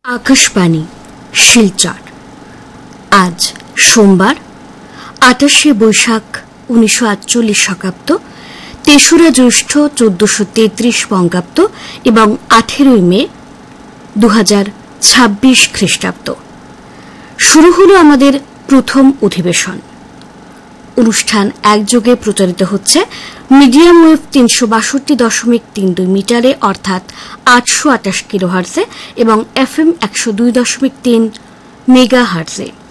আকাশবাণী শিলচর। আজ সোমবার ২৮শে বৈশাখ ১৯৪৮ শকাব্দ, ৩রা জ্যৈষ্ঠ ১৪৩৩ বঙ্গাব্দ এবং ১৮ই মে ২০২৬ খ্রিস্টাব্দ। শুরু হল আমাদের প্রথম অধিবেশন। অনুষ্ঠান একযোগে প্রচারিত হচ্ছে মিডিয়াম ওয়েভ ৩৬২.৩২ মিটারে অর্থাৎ ৮২৮ কিলোহার্টজে এবং FM ১০২.৩ মেগাহার্টজে।